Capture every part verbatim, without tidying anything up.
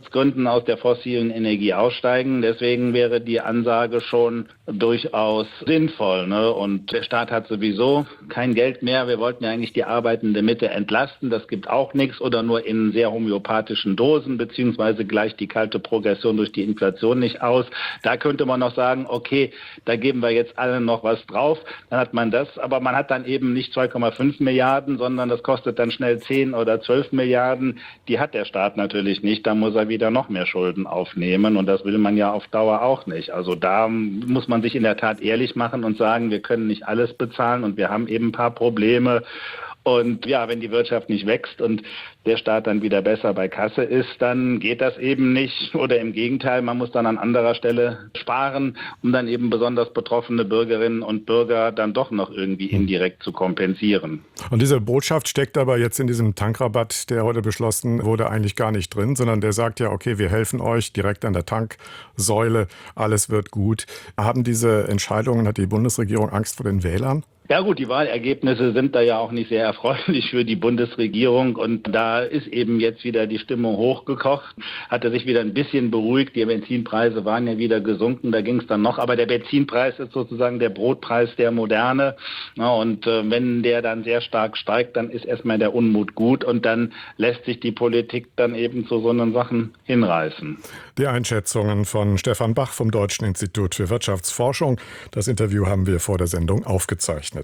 Wirtschaftsgründen aus der fossilen Energie aussteigen. Deswegen wäre die Ansage schon durchaus sinnvoll, ne? Und der Staat hat sowieso kein Geld mehr. Wir wollten ja eigentlich die arbeitende Mitte entlasten. Das gibt auch nichts oder nur in sehr homöopathischen Dosen, beziehungsweise gleicht die kalte Progression durch die Inflation nicht aus. Da könnte man noch sagen, okay, da geben wir jetzt alle noch was drauf. Dann hat man das, aber man hat dann eben nicht zwei Komma fünf Milliarden, sondern das kostet dann schnell zehn oder zwölf Milliarden. Die hat der Staat natürlich nicht. Da muss er wieder noch mehr Schulden aufnehmen und das will man ja auf Dauer auch nicht. Also da muss man sich in der Tat ehrlich machen und sagen, wir können nicht alles bezahlen und wir haben eben ein paar Probleme. Und ja, wenn die Wirtschaft nicht wächst und der Staat dann wieder besser bei Kasse ist, dann geht das eben nicht. Oder im Gegenteil, man muss dann an anderer Stelle sparen, um dann eben besonders betroffene Bürgerinnen und Bürger dann doch noch irgendwie indirekt zu kompensieren. Und diese Botschaft steckt aber jetzt in diesem Tankrabatt, der heute beschlossen wurde, eigentlich gar nicht drin, sondern der sagt ja, okay, wir helfen euch direkt an der Tanksäule, alles wird gut. Haben diese Entscheidungen, hat die Bundesregierung Angst vor den Wählern? Ja gut, die Wahlergebnisse sind da ja auch nicht sehr erfreulich für die Bundesregierung und da ist eben jetzt wieder die Stimmung hochgekocht, hatte sich wieder ein bisschen beruhigt, die Benzinpreise waren ja wieder gesunken, da ging es dann noch, aber der Benzinpreis ist sozusagen der Brotpreis der Moderne, ja, und äh, wenn der dann sehr stark steigt, dann ist erstmal der Unmut gut und dann lässt sich die Politik dann eben zu so einen Sachen hinreißen. Die Einschätzungen von Stefan Bach vom Deutschen Institut für Wirtschaftsforschung. Das Interview haben wir vor der Sendung aufgezeichnet.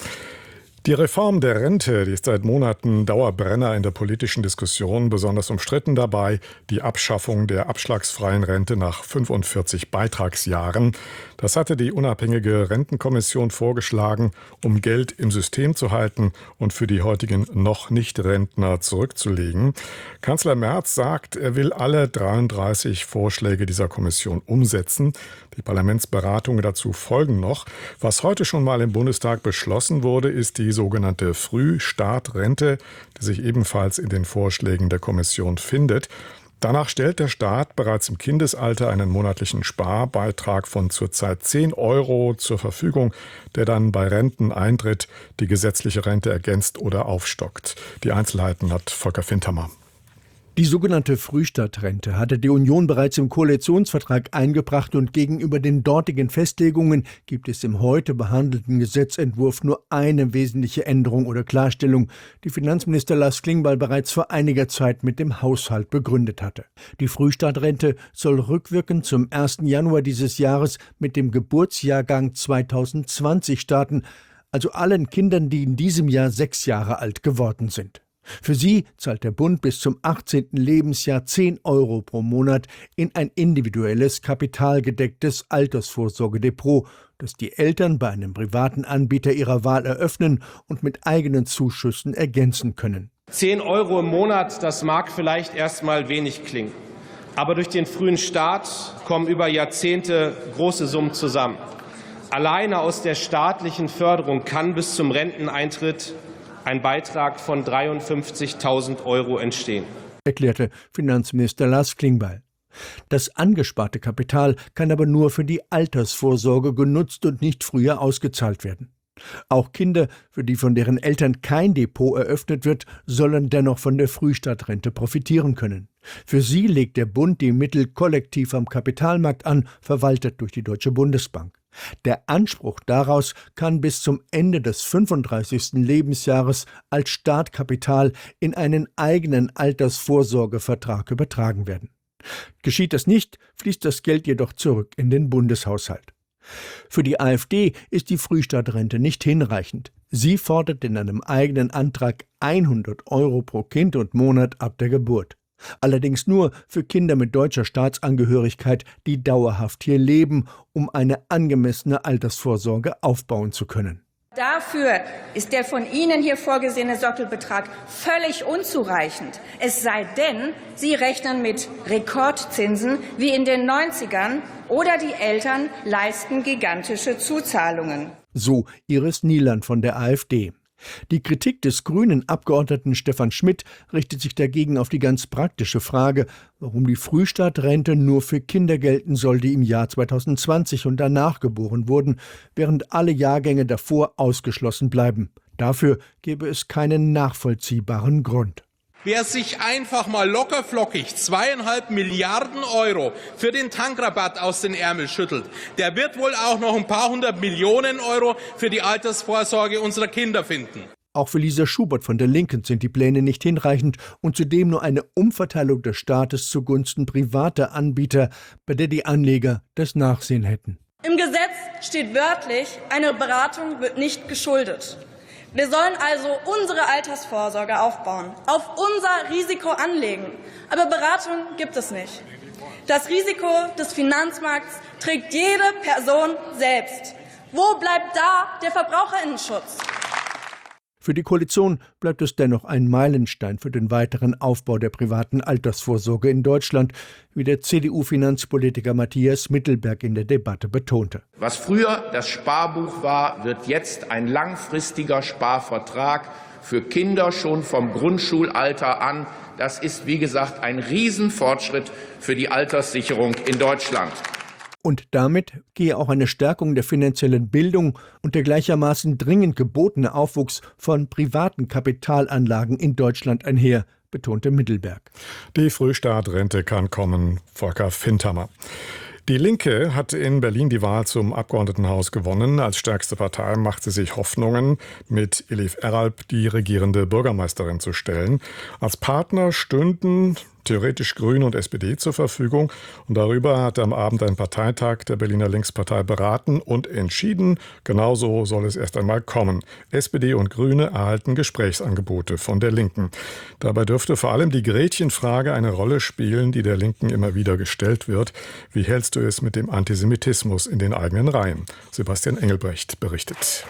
Die Reform der Rente, die ist seit Monaten Dauerbrenner in der politischen Diskussion, besonders umstritten dabei die Abschaffung der abschlagsfreien Rente nach fünfundvierzig Beitragsjahren. Das hatte die unabhängige Rentenkommission vorgeschlagen, um Geld im System zu halten und für die heutigen noch nicht Rentner zurückzulegen. Kanzler Merz sagt, er will alle dreiunddreißig Vorschläge dieser Kommission umsetzen. Die Parlamentsberatungen dazu folgen noch. Was heute schon mal im Bundestag beschlossen wurde, ist die sogenannte Frühstartrente, die sich ebenfalls in den Vorschlägen der Kommission findet. Danach stellt der Staat bereits im Kindesalter einen monatlichen Sparbeitrag von zurzeit zehn Euro zur Verfügung, der dann bei Renteneintritt die gesetzliche Rente ergänzt oder aufstockt. Die Einzelheiten hat Volker Fintermer. Die sogenannte Frühstartrente hatte die Union bereits im Koalitionsvertrag eingebracht und gegenüber den dortigen Festlegungen gibt es im heute behandelten Gesetzentwurf nur eine wesentliche Änderung oder Klarstellung, die Finanzminister Lars Klingbeil bereits vor einiger Zeit mit dem Haushalt begründet hatte. Die Frühstartrente soll rückwirkend zum ersten Januar dieses Jahres mit dem Geburtsjahrgang zweitausendzwanzig starten, also allen Kindern, die in diesem Jahr sechs Jahre alt geworden sind. Für sie zahlt der Bund bis zum achtzehnten Lebensjahr zehn Euro pro Monat in ein individuelles, kapitalgedecktes Altersvorsorgedepot, das die Eltern bei einem privaten Anbieter ihrer Wahl eröffnen und mit eigenen Zuschüssen ergänzen können. zehn Euro im Monat, das mag vielleicht erstmal wenig klingen. Aber durch den frühen Start kommen über Jahrzehnte große Summen zusammen. Alleine aus der staatlichen Förderung kann bis zum Renteneintritt ein Beitrag von dreiundfünfzigtausend Euro entstehen, erklärte Finanzminister Lars Klingbeil. Das angesparte Kapital kann aber nur für die Altersvorsorge genutzt und nicht früher ausgezahlt werden. Auch Kinder, für die von deren Eltern kein Depot eröffnet wird, sollen dennoch von der Frühstartrente profitieren können. Für sie legt der Bund die Mittel kollektiv am Kapitalmarkt an, verwaltet durch die Deutsche Bundesbank. Der Anspruch daraus kann bis zum Ende des fünfunddreißigsten Lebensjahres als Startkapital in einen eigenen Altersvorsorgevertrag übertragen werden. Geschieht das nicht, fließt das Geld jedoch zurück in den Bundeshaushalt. Für die AfD ist die Frühstartrente nicht hinreichend. Sie fordert in einem eigenen Antrag hundert Euro pro Kind und Monat ab der Geburt. Allerdings nur für Kinder mit deutscher Staatsangehörigkeit, die dauerhaft hier leben, um eine angemessene Altersvorsorge aufbauen zu können. Dafür ist der von Ihnen hier vorgesehene Sockelbetrag völlig unzureichend. Es sei denn, Sie rechnen mit Rekordzinsen wie in den neunzigern oder die Eltern leisten gigantische Zuzahlungen. So Iris Nieland von der AfD. Die Kritik des grünen Abgeordneten Stefan Schmidt richtet sich dagegen auf die ganz praktische Frage, warum die Frühstartrente nur für Kinder gelten soll, die im Jahr zweitausendzwanzig und danach geboren wurden, während alle Jahrgänge davor ausgeschlossen bleiben. Dafür gäbe es keinen nachvollziehbaren Grund. Wer sich einfach mal lockerflockig zweieinhalb Milliarden Euro für den Tankrabatt aus den Ärmel schüttelt, der wird wohl auch noch ein paar hundert Millionen Euro für die Altersvorsorge unserer Kinder finden. Auch für Lisa Schubert von der Linken sind die Pläne nicht hinreichend und zudem nur eine Umverteilung des Staates zugunsten privater Anbieter, bei der die Anleger das Nachsehen hätten. Im Gesetz steht wörtlich, eine Beratung wird nicht geschuldet. Wir sollen also unsere Altersvorsorge aufbauen, auf unser Risiko anlegen. Aber Beratung gibt es nicht. Das Risiko des Finanzmarkts trägt jede Person selbst. Wo bleibt da der Verbraucherinnenschutz? Für die Koalition bleibt es dennoch ein Meilenstein für den weiteren Aufbau der privaten Altersvorsorge in Deutschland, wie der C D U-Finanzpolitiker Matthias Mittelberg in der Debatte betonte. Was früher das Sparbuch war, wird jetzt ein langfristiger Sparvertrag für Kinder schon vom Grundschulalter an. Das ist, wie gesagt, ein Riesenfortschritt für die Alterssicherung in Deutschland. Und damit gehe auch eine Stärkung der finanziellen Bildung und der gleichermaßen dringend gebotene Aufwuchs von privaten Kapitalanlagen in Deutschland einher, betonte Mittelberg. Die Frühstartrente kann kommen, Volker Findhammer. Die Linke hat in Berlin die Wahl zum Abgeordnetenhaus gewonnen. Als stärkste Partei macht sie sich Hoffnungen, mit Elif Eralp die regierende Bürgermeisterin zu stellen. Als Partner stünden theoretisch Grüne und S P D zur Verfügung. Und darüber hat am Abend ein Parteitag der Berliner Linkspartei beraten und entschieden, genauso soll es erst einmal kommen. S P D und Grüne erhalten Gesprächsangebote von der Linken. Dabei dürfte vor allem die Gretchenfrage eine Rolle spielen, die der Linken immer wieder gestellt wird. Wie hältst du es mit dem Antisemitismus in den eigenen Reihen? Sebastian Engelbrecht berichtet.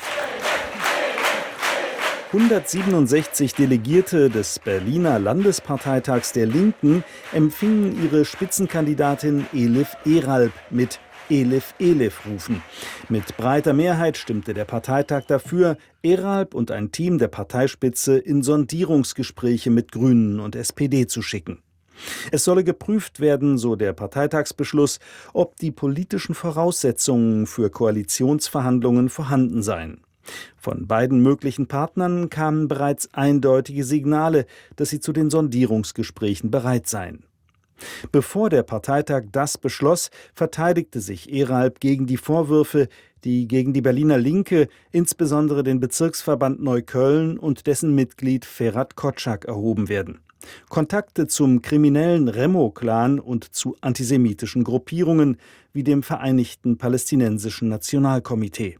hundertsiebenundsechzig Delegierte des Berliner Landesparteitags der Linken empfingen ihre Spitzenkandidatin Elif Eralp mit Elif Elif rufen. Mit breiter Mehrheit stimmte der Parteitag dafür, Eralp und ein Team der Parteispitze in Sondierungsgespräche mit Grünen und S P D zu schicken. Es solle geprüft werden, so der Parteitagsbeschluss, ob die politischen Voraussetzungen für Koalitionsverhandlungen vorhanden seien. Von beiden möglichen Partnern kamen bereits eindeutige Signale, dass sie zu den Sondierungsgesprächen bereit seien. Bevor der Parteitag das beschloss, verteidigte sich Eralp gegen die Vorwürfe, die gegen die Berliner Linke, insbesondere den Bezirksverband Neukölln und dessen Mitglied Ferhat Kotschak erhoben werden. Kontakte zum kriminellen Remo-Clan und zu antisemitischen Gruppierungen wie dem Vereinigten Palästinensischen Nationalkomitee.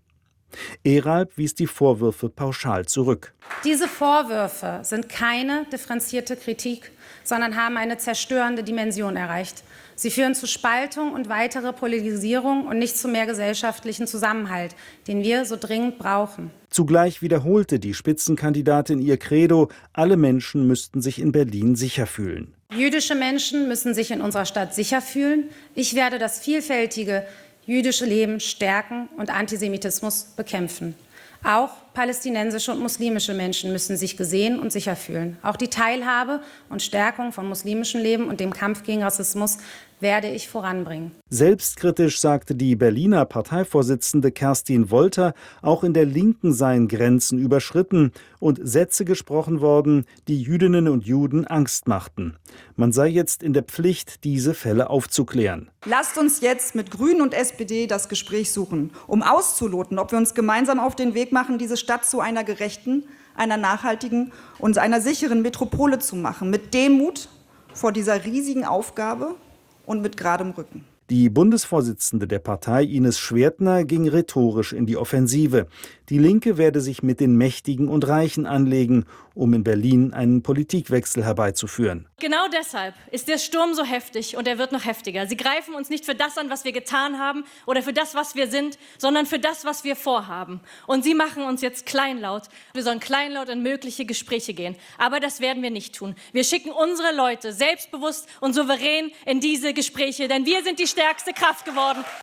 Eralp wies die Vorwürfe pauschal zurück. Diese Vorwürfe sind keine differenzierte Kritik, sondern haben eine zerstörende Dimension erreicht. Sie führen zu Spaltung und weitere Polarisierung und nicht zu mehr gesellschaftlichen Zusammenhalt, den wir so dringend brauchen. Zugleich wiederholte die Spitzenkandidatin ihr Credo, alle Menschen müssten sich in Berlin sicher fühlen. Jüdische Menschen müssen sich in unserer Stadt sicher fühlen. Ich werde das vielfältige jüdische Leben stärken und Antisemitismus bekämpfen. Auch palästinensische und muslimische Menschen müssen sich gesehen und sicher fühlen. Auch die Teilhabe und Stärkung von muslimischem Leben und dem Kampf gegen Rassismus werde ich voranbringen. Selbstkritisch sagte die Berliner Parteivorsitzende Kerstin Wolter, auch in der Linken seien Grenzen überschritten und Sätze gesprochen worden, die Jüdinnen und Juden Angst machten. Man sei jetzt in der Pflicht, diese Fälle aufzuklären. Lasst uns jetzt mit Grünen und S P D das Gespräch suchen, um auszuloten, ob wir uns gemeinsam auf den Weg machen, diese Stadt zu einer gerechten, einer nachhaltigen und einer sicheren Metropole zu machen. Mit Demut vor dieser riesigen Aufgabe und mit geradem Rücken. Die Bundesvorsitzende der Partei, Ines Schwertner, ging rhetorisch in die Offensive. Die Linke werde sich mit den Mächtigen und Reichen anlegen, um in Berlin einen Politikwechsel herbeizuführen. Genau deshalb ist der Sturm so heftig und er wird noch heftiger. Sie greifen uns nicht für das an, was wir getan haben oder für das, was wir sind, sondern für das, was wir vorhaben. Und sie machen uns jetzt kleinlaut. Wir sollen kleinlaut in mögliche Gespräche gehen. Aber das werden wir nicht tun. Wir schicken unsere Leute selbstbewusst und souverän in diese Gespräche, denn wir sind die stärkste Kraft geworden.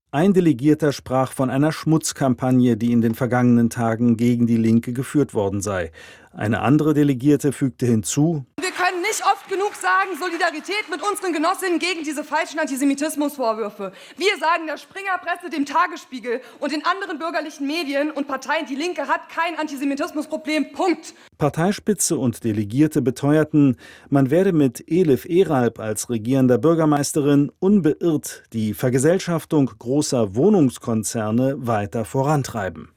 Ein Delegierter sprach von einer Schmutzkampagne, die in den vergangenen Tagen gegen die Linke geführt worden sei. Eine andere Delegierte fügte hinzu: Wir können nicht oft genug sagen, Solidarität mit unseren Genossinnen gegen diese falschen Antisemitismusvorwürfe. Wir sagen der Springerpresse, dem Tagesspiegel und den anderen bürgerlichen Medien und Parteien, die Linke hat kein Antisemitismusproblem, Punkt. Parteispitze und Delegierte beteuerten, man werde mit Elif Eralp als regierender Bürgermeisterin unbeirrt die Vergesellschaftung großer Wohnungskonzerne weiter vorantreiben.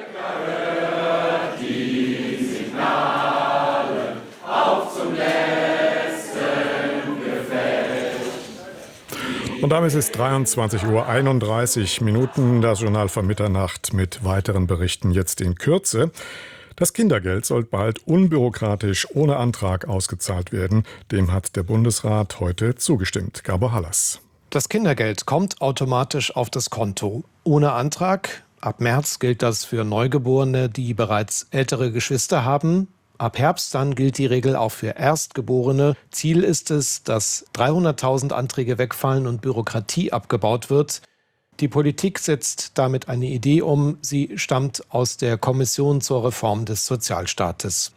Und damit ist es dreiundzwanzig Uhr einunddreißig Minuten, das Journal von Mitternacht mit weiteren Berichten jetzt in Kürze. Das Kindergeld soll bald unbürokratisch ohne Antrag ausgezahlt werden. Dem hat der Bundesrat heute zugestimmt. Gabor Hallas. Das Kindergeld kommt automatisch auf das Konto. Ohne Antrag. Ab März gilt das für Neugeborene, die bereits ältere Geschwister haben. Ab Herbst dann gilt die Regel auch für Erstgeborene. Ziel ist es, dass dreihunderttausend Anträge wegfallen und Bürokratie abgebaut wird. Die Politik setzt damit eine Idee um. Sie stammt aus der Kommission zur Reform des Sozialstaates.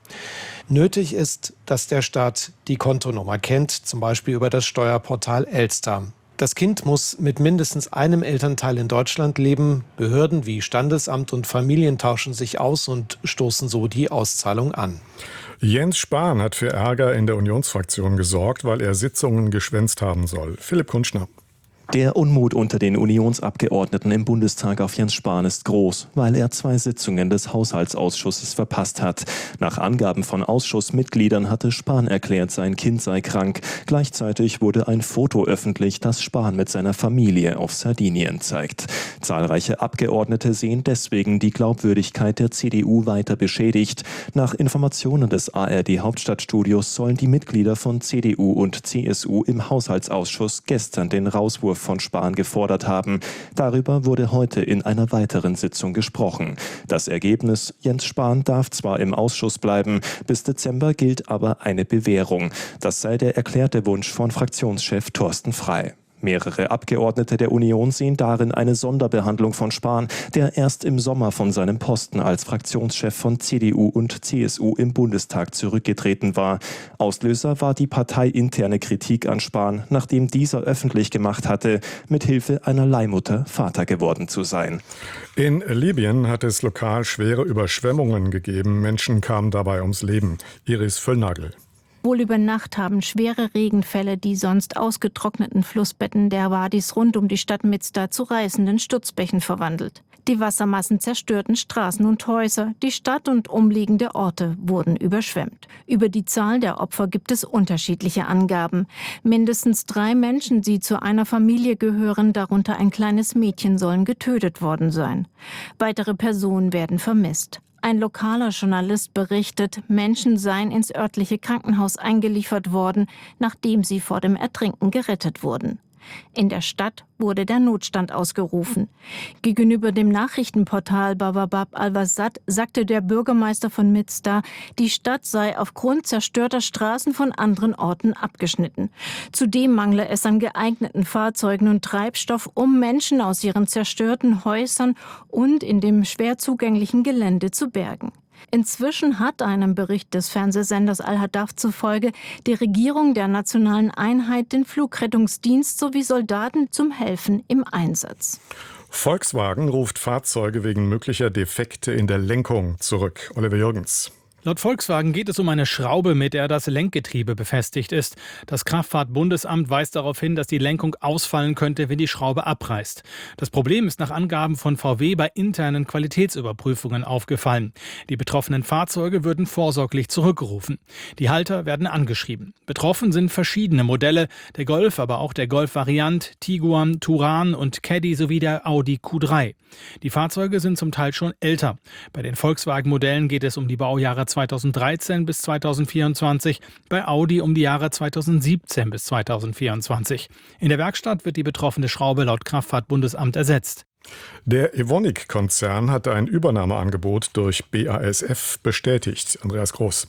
Nötig ist, dass der Staat die Kontonummer kennt, zum Beispiel über das Steuerportal Elster. Das Kind muss mit mindestens einem Elternteil in Deutschland leben. Behörden wie Standesamt und Familien tauschen sich aus und stoßen so die Auszahlung an. Jens Spahn hat für Ärger in der Unionsfraktion gesorgt, weil er Sitzungen geschwänzt haben soll. Philipp Kunschner. Der Unmut unter den Unionsabgeordneten im Bundestag auf Jens Spahn ist groß, weil er zwei Sitzungen des Haushaltsausschusses verpasst hat. Nach Angaben von Ausschussmitgliedern hatte Spahn erklärt, sein Kind sei krank. Gleichzeitig wurde ein Foto öffentlich, das Spahn mit seiner Familie auf Sardinien zeigt. Zahlreiche Abgeordnete sehen deswegen die Glaubwürdigkeit der C D U weiter beschädigt. Nach Informationen des A R D-Hauptstadtstudios sollen die Mitglieder von C D U und C S U im Haushaltsausschuss gestern den Rauswurf von Spahn gefordert haben. Darüber wurde heute in einer weiteren Sitzung gesprochen. Das Ergebnis: Jens Spahn darf zwar im Ausschuss bleiben, bis Dezember gilt aber eine Bewährung. Das sei der erklärte Wunsch von Fraktionschef Thorsten Frey. Mehrere Abgeordnete der Union sehen darin eine Sonderbehandlung von Spahn, der erst im Sommer von seinem Posten als Fraktionschef von C D U und C S U im Bundestag zurückgetreten war. Auslöser war die parteiinterne Kritik an Spahn, nachdem dieser öffentlich gemacht hatte, mithilfe einer Leihmutter Vater geworden zu sein. In Libyen hat es lokal schwere Überschwemmungen gegeben. Menschen kamen dabei ums Leben. Iris Völlnagel. Wohl über Nacht haben schwere Regenfälle die sonst ausgetrockneten Flussbetten der Wadis rund um die Stadt Miztar zu reißenden Stutzbächen verwandelt. Die Wassermassen zerstörten Straßen und Häuser, die Stadt und umliegende Orte wurden überschwemmt. Über die Zahl der Opfer gibt es unterschiedliche Angaben. Mindestens drei Menschen, die zu einer Familie gehören, darunter ein kleines Mädchen, sollen getötet worden sein. Weitere Personen werden vermisst. Ein lokaler Journalist berichtet, Menschen seien ins örtliche Krankenhaus eingeliefert worden, nachdem sie vor dem Ertrinken gerettet wurden. In der Stadt wurde der Notstand ausgerufen. Gegenüber dem Nachrichtenportal Bababab al-Wasat sagte der Bürgermeister von Miztar, die Stadt sei aufgrund zerstörter Straßen von anderen Orten abgeschnitten. Zudem mangle es an geeigneten Fahrzeugen und Treibstoff, um Menschen aus ihren zerstörten Häusern und in dem schwer zugänglichen Gelände zu bergen. Inzwischen hat einem Bericht des Fernsehsenders Al-Hadaf zufolge die Regierung der Nationalen Einheit den Flugrettungsdienst sowie Soldaten zum Helfen im Einsatz. Volkswagen ruft Fahrzeuge wegen möglicher Defekte in der Lenkung zurück. Oliver Jürgens. Laut Volkswagen geht es um eine Schraube, mit der das Lenkgetriebe befestigt ist. Das Kraftfahrtbundesamt weist darauf hin, dass die Lenkung ausfallen könnte, wenn die Schraube abreißt. Das Problem ist nach Angaben von V W bei internen Qualitätsüberprüfungen aufgefallen. Die betroffenen Fahrzeuge würden vorsorglich zurückgerufen. Die Halter werden angeschrieben. Betroffen sind verschiedene Modelle, der Golf, aber auch der Golf-Variant, Tiguan, Touran und Caddy sowie der Audi Q drei. Die Fahrzeuge sind zum Teil schon älter. Bei den Volkswagen-Modellen geht es um die Baujahre zweitausenddreizehn bis zweitausendvierundzwanzig, bei Audi um die Jahre zweitausendsiebzehn bis zweitausendvierundzwanzig. In der Werkstatt wird die betroffene Schraube laut Kraftfahrtbundesamt ersetzt. Der Evonik-Konzern hatte ein Übernahmeangebot durch B A S F bestätigt. Andreas Groß.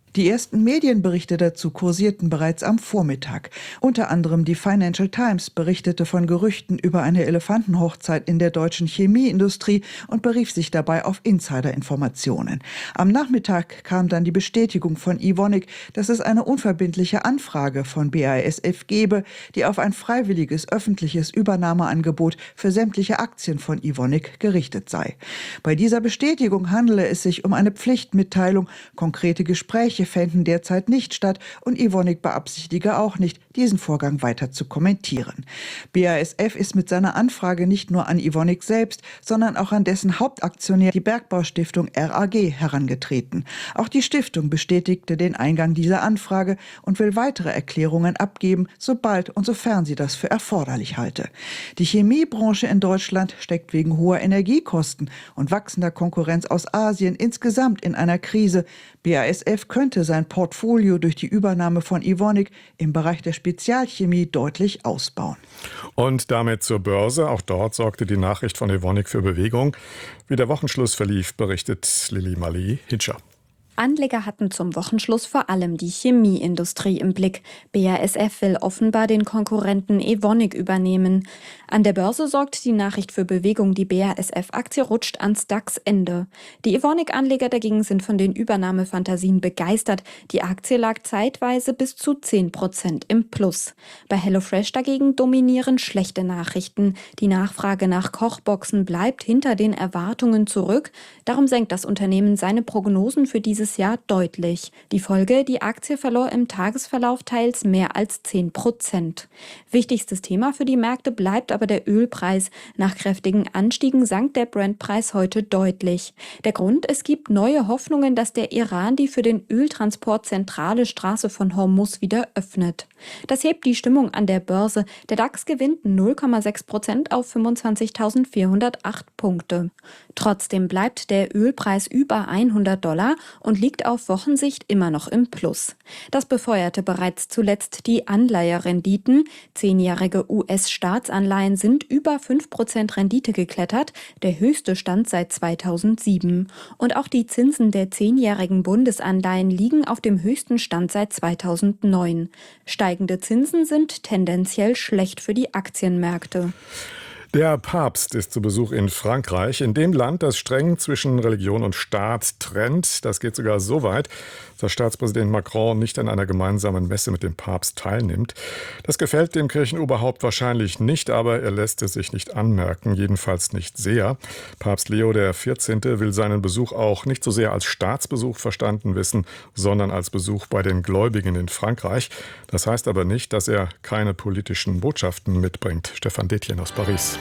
Die ersten Medienberichte dazu kursierten bereits am Vormittag. Unter anderem die Financial Times berichtete von Gerüchten über eine Elefantenhochzeit in der deutschen Chemieindustrie und berief sich dabei auf Insiderinformationen. Am Nachmittag kam dann die Bestätigung von Evonik, dass es eine unverbindliche Anfrage von B A S F gebe, die auf ein freiwilliges öffentliches Übernahmeangebot für sämtliche Aktien von Evonik gerichtet sei. Bei dieser Bestätigung handele es sich um eine Pflichtmitteilung. Konkrete Gespräche fänden derzeit nicht statt und Evonik beabsichtige auch nicht, diesen Vorgang weiter zu kommentieren. B A S F ist mit seiner Anfrage nicht nur an Evonik selbst, sondern auch an dessen Hauptaktionär, die Bergbaustiftung R A G, herangetreten. Auch die Stiftung bestätigte den Eingang dieser Anfrage und will weitere Erklärungen abgeben, sobald und sofern sie das für erforderlich halte. Die Chemiebranche in Deutschland steckt wegen hoher Energiekosten und wachsender Konkurrenz aus Asien insgesamt in einer Krise. B A S F könnte sein Portfolio durch die Übernahme von Evonik im Bereich der Spezialchemie deutlich ausbauen. Und damit zur Börse. Auch dort sorgte die Nachricht von Evonik für Bewegung. Wie der Wochenschluss verlief, berichtet Lili Mali-Hitscher. Anleger hatten zum Wochenschluss vor allem die Chemieindustrie im Blick. B A S F will offenbar den Konkurrenten Evonik übernehmen. An der Börse sorgt die Nachricht für Bewegung. Die B A S F-Aktie rutscht ans DAX-Ende. Die Evonik-Anleger dagegen sind von den Übernahmefantasien begeistert. Die Aktie lag zeitweise bis zu zehn Prozent im Plus. Bei HelloFresh dagegen dominieren schlechte Nachrichten. Die Nachfrage nach Kochboxen bleibt hinter den Erwartungen zurück. Darum senkt das Unternehmen seine Prognosen für dieses Jahr deutlich. Die Folge: die Aktie verlor im Tagesverlauf teils mehr als zehn Prozent. Wichtigstes Thema für die Märkte bleibt aber der Ölpreis. Nach kräftigen Anstiegen sank der Brent-Preis heute deutlich. Der Grund: es gibt neue Hoffnungen, dass der Iran die für den Öltransport zentrale Straße von Hormuz wieder öffnet. Das hebt die Stimmung an der Börse. Der DAX gewinnt null Komma sechs Prozent auf fünfundzwanzigtausendvierhundertacht Punkte. Trotzdem bleibt der Ölpreis über hundert Dollar und liegt auf Wochensicht immer noch im Plus. Das befeuerte bereits zuletzt die Anleiherenditen. Zehnjährige U S-Staatsanleihen sind über fünf Prozent Rendite geklettert, der höchste Stand seit zweitausendsieben. Und auch die Zinsen der zehnjährigen Bundesanleihen liegen auf dem höchsten Stand seit zweitausendneun. Steigende Zinsen sind tendenziell schlecht für die Aktienmärkte. Der Papst ist zu Besuch in Frankreich, in dem Land, das streng zwischen Religion und Staat trennt. Das geht sogar so weit, dass Staatspräsident Macron nicht an einer gemeinsamen Messe mit dem Papst teilnimmt. Das gefällt dem Kirchenoberhaupt wahrscheinlich nicht, aber er lässt es sich nicht anmerken, jedenfalls nicht sehr. Papst Leo der vierzehnte will seinen Besuch auch nicht so sehr als Staatsbesuch verstanden wissen, sondern als Besuch bei den Gläubigen in Frankreich. Das heißt aber nicht, dass er keine politischen Botschaften mitbringt. Stefan Detjen aus Paris.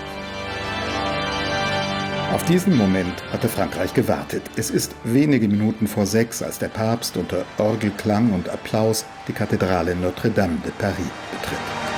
Auf diesen Moment hatte Frankreich gewartet. Es ist wenige Minuten vor sechs, als der Papst unter Orgelklang und Applaus die Kathedrale Notre-Dame de Paris betritt.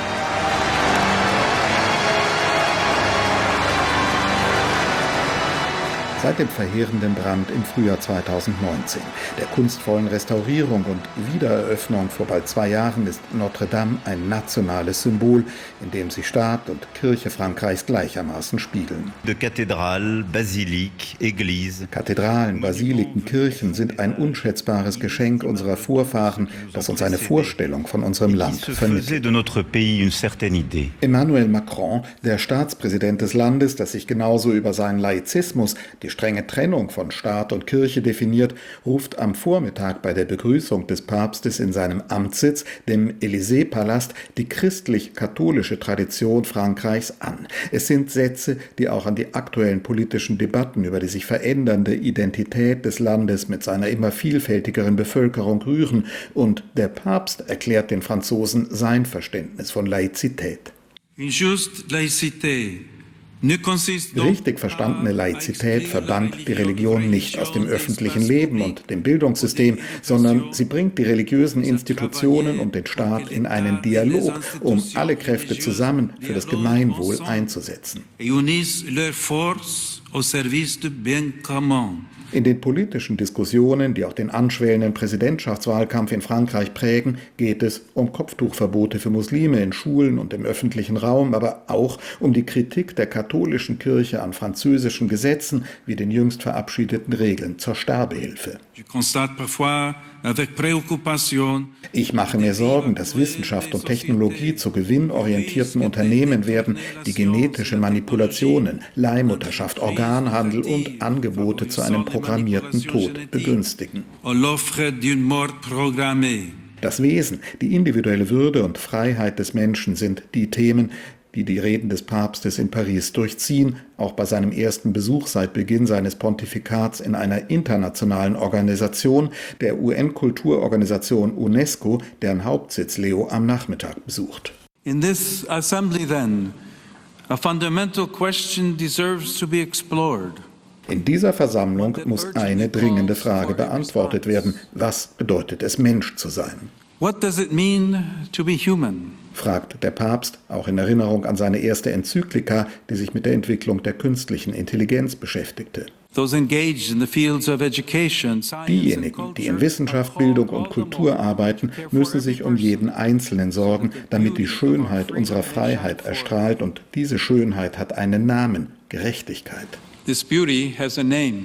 Seit dem verheerenden Brand im Frühjahr zweitausendneunzehn, der kunstvollen Restaurierung und Wiedereröffnung vor bald zwei Jahren, ist Notre Dame ein nationales Symbol, in dem sich Staat und Kirche Frankreichs gleichermaßen spiegeln. De Cathédrale, Basilique, Église. Kathedralen, Basiliken, Kirchen sind ein unschätzbares Geschenk unserer Vorfahren, das uns eine Vorstellung von unserem Land vermittelt. Emmanuel Macron, der Staatspräsident des Landes, das sich genauso über seinen Laizismus, die strenge Trennung von Staat und Kirche definiert, ruft am Vormittag bei der Begrüßung des Papstes in seinem Amtssitz, dem Élysée-Palast, die christlich-katholische Tradition Frankreichs an. Es sind Sätze, die auch an die aktuellen politischen Debatten über die sich verändernde Identität des Landes mit seiner immer vielfältigeren Bevölkerung rühren, und der Papst erklärt den Franzosen sein Verständnis von Laizität. Une juste laïcité. Richtig verstandene Laizität verbannt die Religion nicht aus dem öffentlichen Leben und dem Bildungssystem, sondern sie bringt die religiösen Institutionen und den Staat in einen Dialog, um alle Kräfte zusammen für das Gemeinwohl einzusetzen. In den politischen Diskussionen, die auch den anschwellenden Präsidentschaftswahlkampf in Frankreich prägen, geht es um Kopftuchverbote für Muslime in Schulen und im öffentlichen Raum, aber auch um die Kritik der katholischen Kirche an französischen Gesetzen wie den jüngst verabschiedeten Regeln zur Sterbehilfe. Ich mache mir Sorgen, dass Wissenschaft und Technologie zu gewinnorientierten Unternehmen werden, die genetische Manipulationen, Leihmutterschaft, Organhandel und Angebote zu einem programmierten Tod begünstigen. Das Wesen, die individuelle Würde und Freiheit des Menschen sind die Themen, die die Reden des Papstes in Paris durchziehen, auch bei seinem ersten Besuch seit Beginn seines Pontifikats in einer internationalen Organisation, der U N-Kulturorganisation UNESCO, deren Hauptsitz Leo am Nachmittag besucht. In this assembly then, a fundamental question deserves to be explored. In dieser Versammlung muss eine dringende Frage beantwortet werden. Was bedeutet es, Mensch zu sein? What does it mean to be human? Fragt der Papst, auch in Erinnerung an seine erste Enzyklika, die sich mit der Entwicklung der künstlichen Intelligenz beschäftigte. Diejenigen, die in Wissenschaft, Bildung und Kultur arbeiten, müssen sich um jeden Einzelnen sorgen, damit die Schönheit unserer Freiheit erstrahlt, und diese Schönheit hat einen Namen: Gerechtigkeit. This beauty has a name: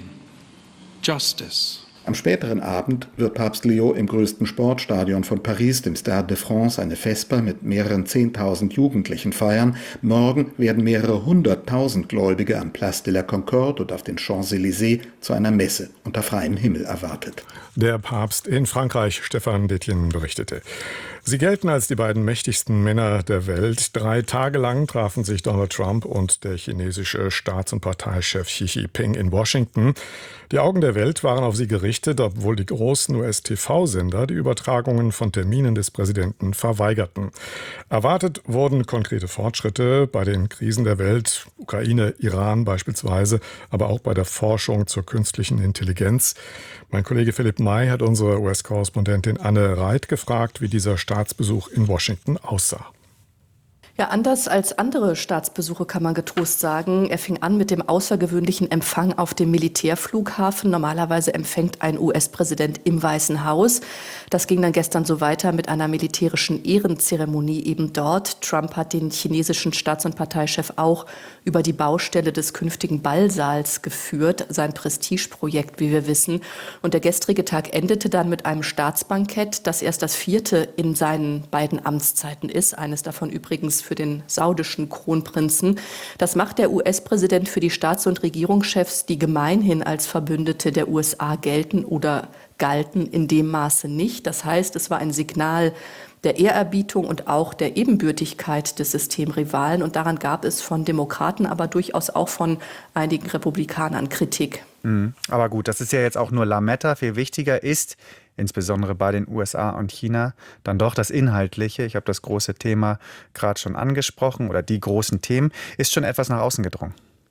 Justice. Am späteren Abend wird Papst Leo im größten Sportstadion von Paris, dem Stade de France, eine Vesper mit mehreren Zehntausend Jugendlichen feiern. Morgen werden mehrere hunderttausend Gläubige am Place de la Concorde und auf den Champs-Élysées zu einer Messe unter freiem Himmel erwartet. Der Papst in Frankreich, Stefan Detjen, berichtete. Sie gelten als die beiden mächtigsten Männer der Welt. Drei Tage lang trafen sich Donald Trump und der chinesische Staats- und Parteichef Xi Jinping in Washington. Die Augen der Welt waren auf sie gerichtet, obwohl die großen U S-T V-Sender die Übertragungen von Terminen des Präsidenten verweigerten. Erwartet wurden konkrete Fortschritte bei den Krisen der Welt, Ukraine, Iran beispielsweise, aber auch bei der Forschung zur künstlichen Intelligenz. Mein Kollege Philipp May hat unsere U S-Korrespondentin Anne Reit gefragt, wie dieser Staatsbesuch in Washington aussah. Ja, anders als andere Staatsbesuche kann man getrost sagen. Er fing an mit dem außergewöhnlichen Empfang auf dem Militärflughafen. Normalerweise empfängt ein U S-Präsident im Weißen Haus. Das ging dann gestern so weiter mit einer militärischen Ehrenzeremonie eben dort. Trump hat den chinesischen Staats- und Parteichef auch über die Baustelle des künftigen Ballsaals geführt, sein Prestigeprojekt, wie wir wissen. Und der gestrige Tag endete dann mit einem Staatsbankett, das erst das vierte in seinen beiden Amtszeiten ist. Eines davon übrigens für den saudischen Kronprinzen. Das macht der U S-Präsident für die Staats- und Regierungschefs, die gemeinhin als Verbündete der U S A gelten oder galten, in dem Maße nicht. Das heißt, es war ein Signal der Ehrerbietung und auch der Ebenbürtigkeit des Systemrivalen. Und daran gab es von Demokraten, aber durchaus auch von einigen Republikanern Kritik. Mhm. Aber gut, das ist ja jetzt auch nur Lametta. Viel wichtiger ist, insbesondere bei den U S A und China, dann doch das Inhaltliche. Ich habe das große Thema gerade schon angesprochen, oder die großen Themen. Ist schon etwas nach außen gedrungen?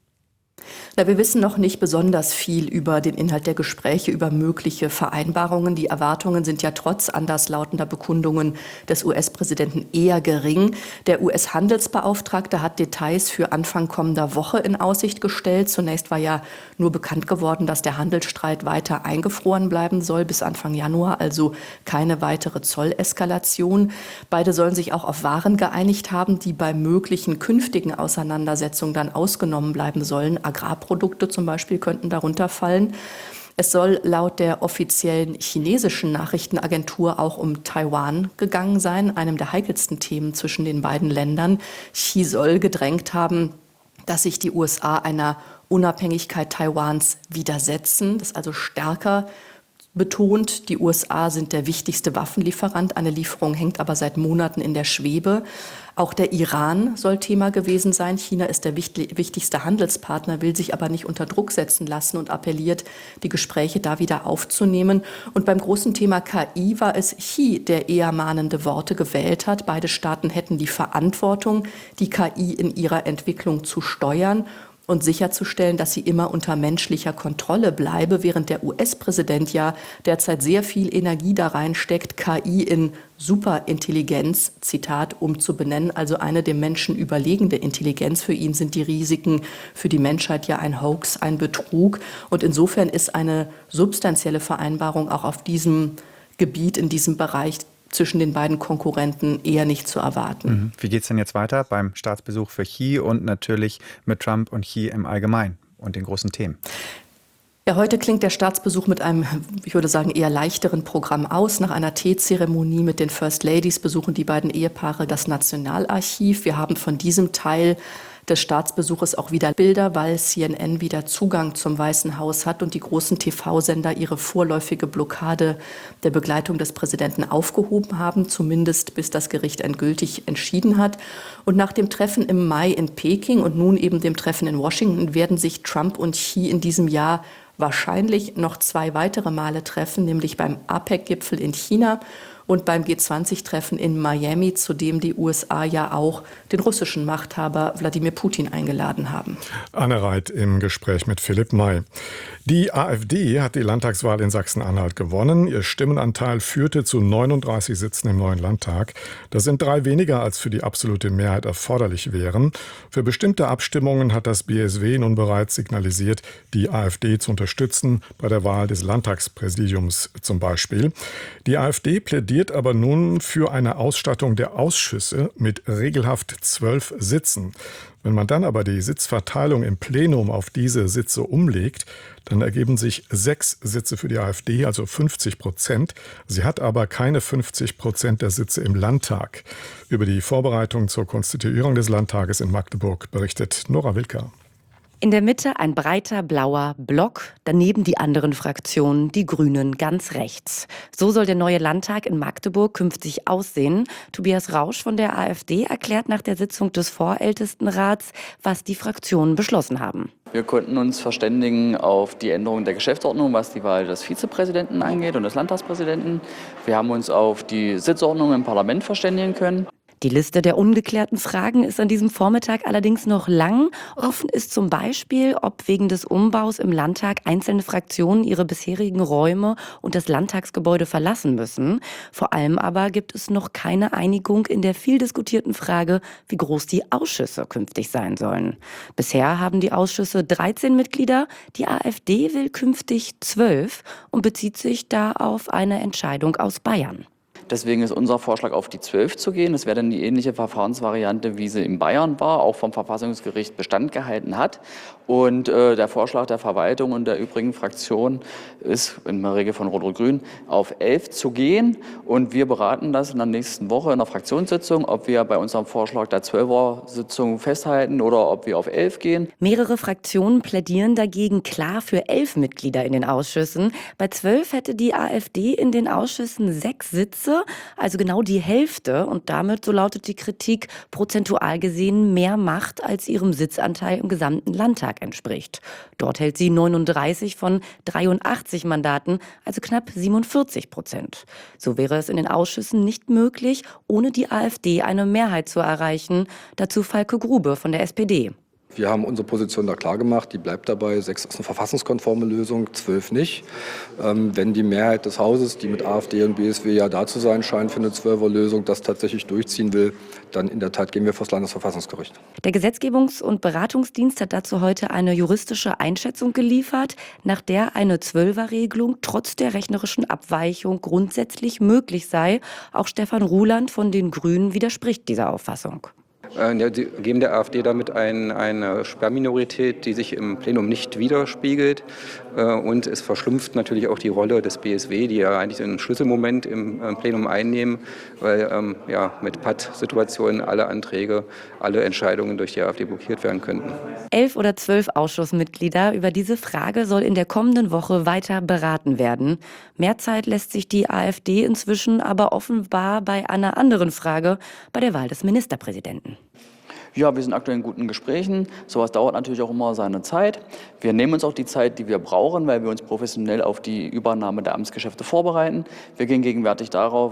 Na, wir wissen noch nicht besonders viel über den Inhalt der Gespräche, über mögliche Vereinbarungen. Die Erwartungen sind ja trotz anderslautender Bekundungen des U S-Präsidenten eher gering. Der U S-Handelsbeauftragte hat Details für Anfang kommender Woche in Aussicht gestellt. Zunächst war ja nur bekannt geworden, dass der Handelsstreit weiter eingefroren bleiben soll bis Anfang Januar, also keine weitere Zolleskalation. Beide sollen sich auch auf Waren geeinigt haben, die bei möglichen künftigen Auseinandersetzungen dann ausgenommen bleiben sollen. Agrarprodukte zum Beispiel könnten darunter fallen. Es soll laut der offiziellen chinesischen Nachrichtenagentur auch um Taiwan gegangen sein, einem der heikelsten Themen zwischen den beiden Ländern. Xi soll gedrängt haben, dass sich die U S A einer Unabhängigkeit Taiwans widersetzen, das also stärker betont. Die U S A sind der wichtigste Waffenlieferant. Eine Lieferung hängt aber seit Monaten in der Schwebe. Auch der Iran soll Thema gewesen sein. China ist der wichtigste Handelspartner, will sich aber nicht unter Druck setzen lassen und appelliert, die Gespräche da wieder aufzunehmen. Und beim großen Thema K I war es Xi, der eher mahnende Worte gewählt hat. Beide Staaten hätten die Verantwortung, die K I in ihrer Entwicklung zu steuern und sicherzustellen, dass sie immer unter menschlicher Kontrolle bleibe, während der U S-Präsident ja derzeit sehr viel Energie da reinsteckt, K I in Superintelligenz, Zitat, umzubenennen, also eine dem Menschen überlegene Intelligenz. Für ihn sind die Risiken für die Menschheit ja ein Hoax, ein Betrug. Und insofern ist eine substanzielle Vereinbarung auch auf diesem Gebiet, in diesem Bereich zwischen den beiden Konkurrenten eher nicht zu erwarten. Wie geht es denn jetzt weiter beim Staatsbesuch für Xi und natürlich mit Trump und Xi im Allgemeinen und den großen Themen? Ja, heute klingt der Staatsbesuch mit einem, ich würde sagen, eher leichteren Programm aus. Nach einer Teezeremonie mit den First Ladies besuchen die beiden Ehepaare das Nationalarchiv. Wir haben von diesem Teil des Staatsbesuches auch wieder Bilder, weil C N N wieder Zugang zum Weißen Haus hat und die großen T V-Sender ihre vorläufige Blockade der Begleitung des Präsidenten aufgehoben haben, zumindest bis das Gericht endgültig entschieden hat. Und nach dem Treffen im Mai in Peking und nun eben dem Treffen in Washington werden sich Trump und Xi in diesem Jahr wahrscheinlich noch zwei weitere Male treffen, nämlich beim APEC-Gipfel in China und beim G zwanzig-Treffen in Miami, zu dem die U S A ja auch den russischen Machthaber Wladimir Putin eingeladen haben. Anne Reit im Gespräch mit Philipp May. Die AfD hat die Landtagswahl in Sachsen-Anhalt gewonnen. Ihr Stimmenanteil führte zu neununddreißig Sitzen im neuen Landtag. Das sind drei weniger, als für die absolute Mehrheit erforderlich wären. Für bestimmte Abstimmungen hat das B S W nun bereits signalisiert, die AfD zu unterstützen, bei der Wahl des Landtagspräsidiums zum Beispiel. Die AfD plädiert aber nun für eine Ausstattung der Ausschüsse mit regelhaft zwölf Sitzen. Wenn man dann aber die Sitzverteilung im Plenum auf diese Sitze umlegt, dann ergeben sich sechs Sitze für die AfD, also fünfzig Prozent. Sie hat aber keine fünfzig Prozent der Sitze im Landtag. Über die Vorbereitung zur Konstituierung des Landtages in Magdeburg berichtet Nora Wilker. In der Mitte ein breiter blauer Block, daneben die anderen Fraktionen, die Grünen ganz rechts. So soll der neue Landtag in Magdeburg künftig aussehen. Tobias Rausch von der AfD erklärt nach der Sitzung des Vorältestenrats, was die Fraktionen beschlossen haben. Wir konnten uns verständigen auf die Änderung der Geschäftsordnung, was die Wahl des Vizepräsidenten angeht und des Landtagspräsidenten. Wir haben uns auf die Sitzordnung im Parlament verständigen können. Die Liste der ungeklärten Fragen ist an diesem Vormittag allerdings noch lang. Offen ist zum Beispiel, ob wegen des Umbaus im Landtag einzelne Fraktionen ihre bisherigen Räume und das Landtagsgebäude verlassen müssen. Vor allem aber gibt es noch keine Einigung in der viel diskutierten Frage, wie groß die Ausschüsse künftig sein sollen. Bisher haben die Ausschüsse dreizehn Mitglieder, die AfD will künftig zwölf und bezieht sich da auf eine Entscheidung aus Bayern. Deswegen ist unser Vorschlag, auf die zwölf zu gehen. Das wäre dann die ähnliche Verfahrensvariante, wie sie in Bayern war, auch vom Verfassungsgericht Bestand gehalten hat. Und äh, der Vorschlag der Verwaltung und der übrigen Fraktionen ist in der Regel von Rot-Rot-Grün auf elf zu gehen. Und wir beraten das in der nächsten Woche in der Fraktionssitzung, ob wir bei unserem Vorschlag der zwölfer-Sitzung festhalten oder ob wir auf elf gehen. Mehrere Fraktionen plädieren dagegen klar für elf Mitglieder in den Ausschüssen. Bei zwölf hätte die AfD in den Ausschüssen sechs Sitze, also genau die Hälfte. Und damit, so lautet die Kritik, prozentual gesehen mehr Macht als ihrem Sitzanteil im gesamten Landtag entspricht. Dort hält sie neununddreißig von dreiundachtzig Mandaten, also knapp siebenundvierzig Prozent. So wäre es in den Ausschüssen nicht möglich, ohne die AfD eine Mehrheit zu erreichen. Dazu Falke Grube von der S P D. Wir haben unsere Position da klar gemacht, die bleibt dabei. Sechs ist eine verfassungskonforme Lösung, zwölf nicht. Ähm, wenn die Mehrheit des Hauses, die mit AfD und B S W ja da zu sein scheint für eine Zwölfer-Lösung, das tatsächlich durchziehen will, dann in der Tat gehen wir vor das Landesverfassungsgericht. Der Gesetzgebungs- und Beratungsdienst hat dazu heute eine juristische Einschätzung geliefert, nach der eine Zwölfer-Regelung trotz der rechnerischen Abweichung grundsätzlich möglich sei. Auch Stefan Ruland von den Grünen widerspricht dieser Auffassung. Sie geben der AfD damit ein, eine Sperrminorität, die sich im Plenum nicht widerspiegelt. Und es verschlumpft natürlich auch die Rolle des B S W, die ja eigentlich einen Schlüsselmoment im Plenum einnehmen, weil ähm, ja, mit Pattsituationen alle Anträge, alle Entscheidungen durch die AfD blockiert werden könnten. Elf oder zwölf Ausschussmitglieder. Über diese Frage soll in der kommenden Woche weiter beraten werden. Mehr Zeit lässt sich die AfD inzwischen aber offenbar bei einer anderen Frage, bei der Wahl des Ministerpräsidenten. Ja, wir sind aktuell in guten Gesprächen. Sowas dauert natürlich auch immer seine Zeit. Wir nehmen uns auch die Zeit, die wir brauchen, weil wir uns professionell auf die Übernahme der Amtsgeschäfte vorbereiten. Wir gehen gegenwärtig darauf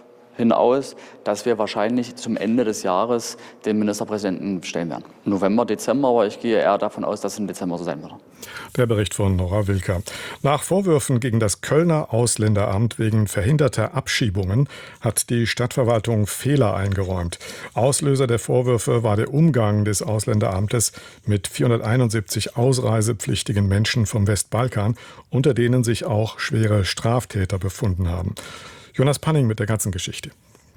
hinaus, dass wir wahrscheinlich zum Ende des Jahres den Ministerpräsidenten stellen werden. November, Dezember, aber ich gehe eher davon aus, dass es im Dezember so sein wird. Der Bericht von Nora Wilker. Nach Vorwürfen gegen das Kölner Ausländeramt wegen verhinderter Abschiebungen hat die Stadtverwaltung Fehler eingeräumt. Auslöser der Vorwürfe war der Umgang des Ausländeramtes mit vierhunderteinundsiebzig ausreisepflichtigen Menschen vom Westbalkan, unter denen sich auch schwere Straftäter befunden haben. Jonas Panning mit der ganzen Geschichte.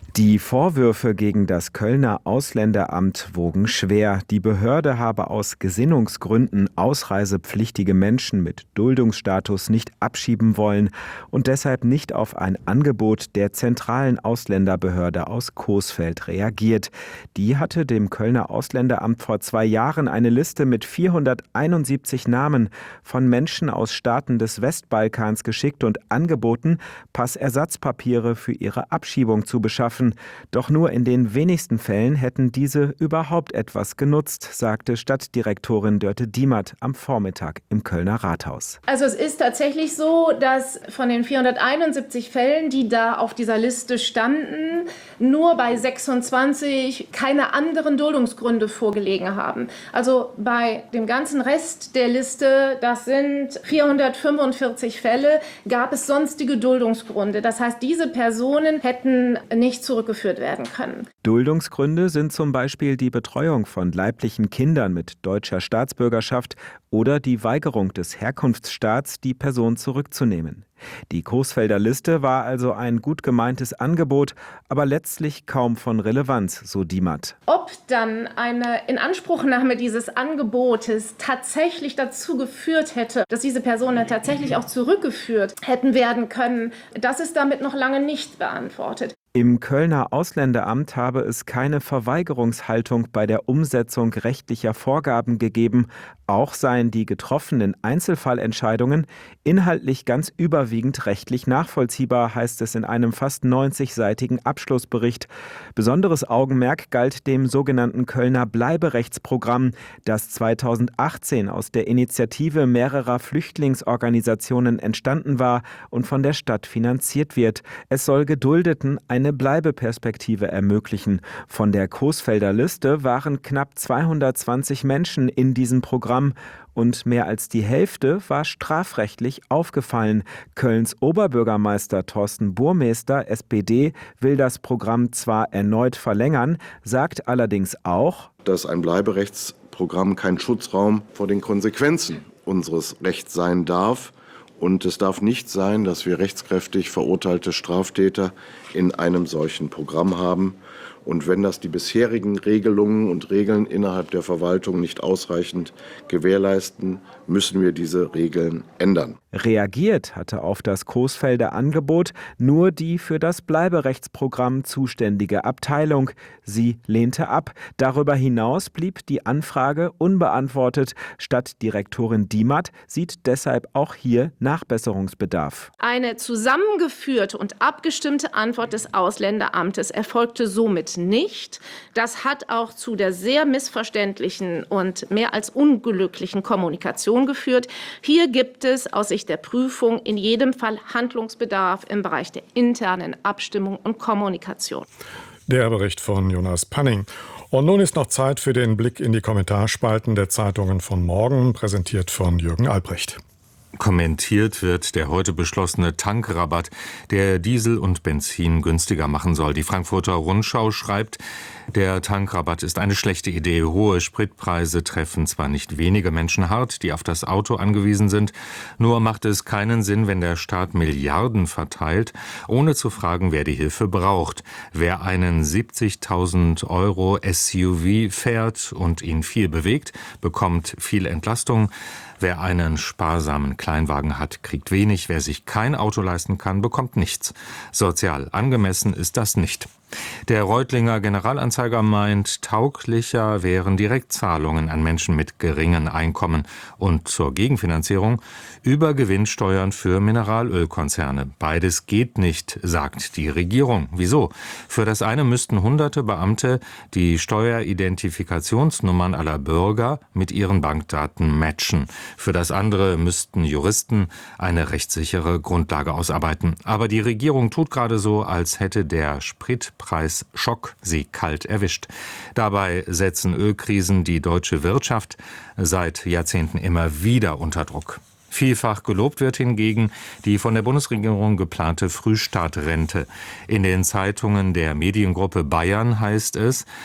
Die Vorwürfe gegen das Kölner Ausländeramt wogen schwer. Die Behörde habe aus Gesinnungsgründen ausreisepflichtige Menschen mit Duldungsstatus nicht abschieben wollen und deshalb nicht auf ein Angebot der zentralen Ausländerbehörde aus Coesfeld reagiert. Die hatte dem Kölner Ausländeramt vor zwei Jahren eine Liste mit vierhunderteinundsiebzig Namen von Menschen aus Staaten des Westbalkans geschickt und angeboten, Passersatzpapiere für ihre Abschiebung zu beschaffen. Doch nur in den wenigsten Fällen hätten diese überhaupt etwas genutzt, sagte Stadtdirektorin Dörte Diemert am Vormittag im Kölner Rathaus. Also es ist tatsächlich so, dass von den vierhunderteinundsiebzig Fällen, die da auf dieser Liste standen, nur bei sechsundzwanzig keine anderen Duldungsgründe vorgelegen haben. Also bei dem ganzen Rest der Liste, das sind vierhundertfünfundvierzig Fälle, gab es sonstige Duldungsgründe. Das heißt, diese Personen hätten nicht zurückgeführt werden können. Duldungsgründe sind zum Beispiel die Betreuung von leiblichen Kindern mit deutscher Staatsbürgerschaft oder die Weigerung des Herkunftsstaats, die Person zurückzunehmen. Die Coesfelder Liste war also ein gut gemeintes Angebot, aber letztlich kaum von Relevanz, so Diemert. Ob dann eine Inanspruchnahme dieses Angebotes tatsächlich dazu geführt hätte, dass diese Personen tatsächlich auch zurückgeführt hätten werden können, das ist damit noch lange nicht beantwortet. Im Kölner Ausländeramt habe es keine Verweigerungshaltung bei der Umsetzung rechtlicher Vorgaben gegeben. Auch seien die getroffenen Einzelfallentscheidungen inhaltlich ganz überwiegend rechtlich nachvollziehbar, heißt es in einem fast neunzigseitigen Abschlussbericht. Besonderes Augenmerk galt dem sogenannten Kölner Bleiberechtsprogramm, das zweitausendachtzehn aus der Initiative mehrerer Flüchtlingsorganisationen entstanden war und von der Stadt finanziert wird. Es soll Geduldeten eine Bleibeperspektive ermöglichen. Von der Coesfelder Liste waren knapp zweihundertzwanzig Menschen in diesem Programm und mehr als die Hälfte war strafrechtlich aufgefallen. Kölns Oberbürgermeister Thorsten Burmester, S P D, will das Programm zwar erneut verlängern, sagt allerdings auch, dass ein Bleiberechtsprogramm kein Schutzraum vor den Konsequenzen unseres Rechts sein darf. Und es darf nicht sein, dass wir rechtskräftig verurteilte Straftäter in einem solchen Programm haben. Und wenn das die bisherigen Regelungen und Regeln innerhalb der Verwaltung nicht ausreichend gewährleisten, müssen wir diese Regeln ändern. Reagiert hatte auf das Coesfelder Angebot nur die für das Bleiberechtsprogramm zuständige Abteilung. Sie lehnte ab. Darüber hinaus blieb die Anfrage unbeantwortet. Stadtdirektorin Diemert sieht deshalb auch hier Nachbesserungsbedarf. Eine zusammengeführte und abgestimmte Antwort des Ausländeramtes erfolgte somit nicht. Das hat auch zu der sehr missverständlichen und mehr als unglücklichen Kommunikation geführt. Hier gibt es aus Sicht der Prüfung in jedem Fall Handlungsbedarf im Bereich der internen Abstimmung und Kommunikation. Der Bericht von Jonas Panning. Und nun ist noch Zeit für den Blick in die Kommentarspalten der Zeitungen von morgen, präsentiert von Jürgen Albrecht. Kommentiert wird der heute beschlossene Tankrabatt, der Diesel und Benzin günstiger machen soll. Die Frankfurter Rundschau schreibt, der Tankrabatt ist eine schlechte Idee. Hohe Spritpreise treffen zwar nicht wenige Menschen hart, die auf das Auto angewiesen sind, nur macht es keinen Sinn, wenn der Staat Milliarden verteilt, ohne zu fragen, wer die Hilfe braucht. Wer einen siebzigtausend Euro S U V fährt und ihn viel bewegt, bekommt viel Entlastung. Wer einen sparsamen Kleinwagen hat, kriegt wenig. Wer sich kein Auto leisten kann, bekommt nichts. Sozial angemessen ist das nicht. Der Reutlinger Generalanzeiger meint, tauglicher wären Direktzahlungen an Menschen mit geringen Einkommen und zur Gegenfinanzierung über Gewinnsteuern für Mineralölkonzerne. Beides geht nicht, sagt die Regierung. Wieso? Für das eine müssten hunderte Beamte die Steueridentifikationsnummern aller Bürger mit ihren Bankdaten matchen. Für das andere müssten Juristen eine rechtssichere Grundlage ausarbeiten. Aber die Regierung tut gerade so, als hätte der Spritpreisschock sie kalt erwischt. Dabei setzen Ölkrisen die deutsche Wirtschaft seit Jahrzehnten immer wieder unter Druck. Vielfach gelobt wird hingegen die von der Bundesregierung geplante Frühstartrente. In den Zeitungen der Mediengruppe Bayern heißt es,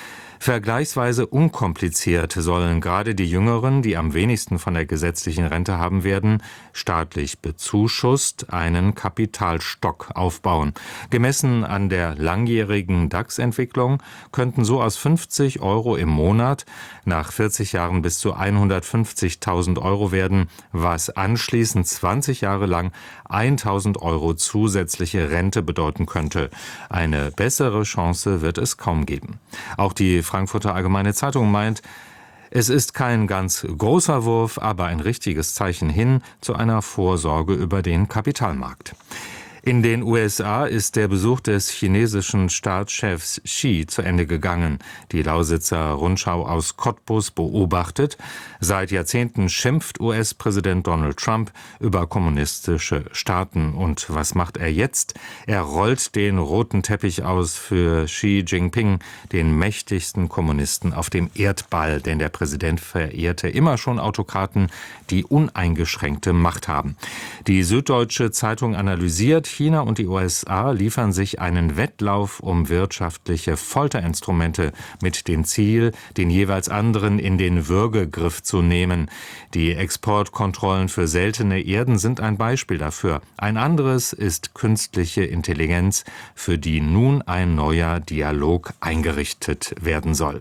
Vergleichsweise unkompliziert sollen gerade die Jüngeren, die am wenigsten von der gesetzlichen Rente haben werden, staatlich bezuschusst einen Kapitalstock aufbauen. Gemessen an der langjährigen DAX-Entwicklung könnten so aus fünfzig Euro im Monat nach vierzig Jahren bis zu hundertfünfzigtausend Euro werden, was anschließend zwanzig Jahre lang tausend Euro zusätzliche Rente bedeuten könnte. Eine bessere Chance wird es kaum geben. Auch die Frankfurter Allgemeine Zeitung meint, es ist kein ganz großer Wurf, aber ein richtiges Zeichen hin zu einer Vorsorge über den Kapitalmarkt. In den U S A ist der Besuch des chinesischen Staatschefs Xi zu Ende gegangen. Die Lausitzer Rundschau aus Cottbus beobachtet: Seit Jahrzehnten schimpft U S-Präsident Donald Trump über kommunistische Staaten. Und was macht er jetzt? Er rollt den roten Teppich aus für Xi Jinping, den mächtigsten Kommunisten auf dem Erdball. Denn der Präsident verehrte immer schon Autokraten, die uneingeschränkte Macht haben. Die Süddeutsche Zeitung analysiert: China und die U S A liefern sich einen Wettlauf um wirtschaftliche Folterinstrumente mit dem Ziel, den jeweils anderen in den Würgegriff zu nehmen. Die Exportkontrollen für seltene Erden sind ein Beispiel dafür. Ein anderes ist künstliche Intelligenz, für die nun ein neuer Dialog eingerichtet werden soll.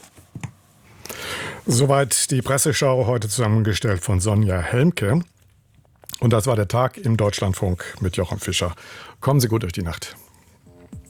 Soweit die Presseschau, heute zusammengestellt von Sonja Helmke. Und das war der Tag im Deutschlandfunk mit Jochen Fischer. Kommen Sie gut durch die Nacht.